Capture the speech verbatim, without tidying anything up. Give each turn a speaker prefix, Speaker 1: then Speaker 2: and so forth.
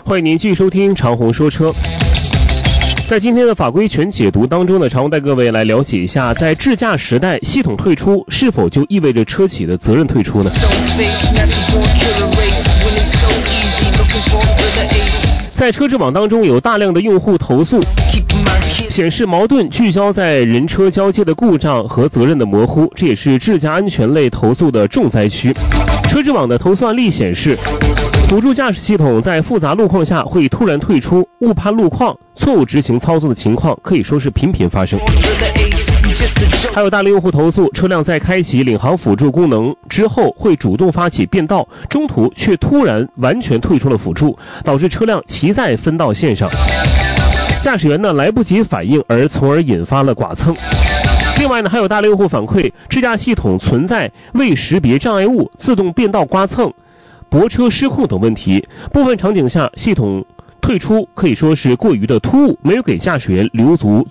Speaker 1: 欢迎您继续收听长虹说车。在今天的法规全解读当中呢，长虹带各位来了解一下，在智驾时代，系统退出是否就意味着车企的责任退出呢？在车之网当中，有大量的用户投诉，显示矛盾聚焦在人车交界的故障和责任的模糊，这也是智驾安全类投诉的重灾区。车之网的投诉案例显示，辅助驾驶系统在复杂路况下会突然退出，误判路况、错误执行操作的情况可以说是频频发生。还有大量用户投诉，车辆在开启领航辅助功能之后会主动发起变道，中途却突然完全退出了辅助，导致车辆骑在分道线上，驾驶员呢来不及反应，而从而引发了剐蹭。另外呢，还有大量用户反馈，智驾系统存在未识别障碍物、自动变道刮蹭、泊车失控等问题，部分场景下系统退出可以说是过于的突兀，没有给驾驶员留足